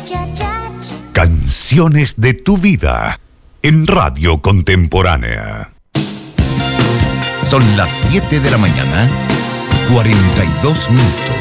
Canciones de tu vida en Radio Contemporánea. Son las 7 de la mañana, 42 minutos.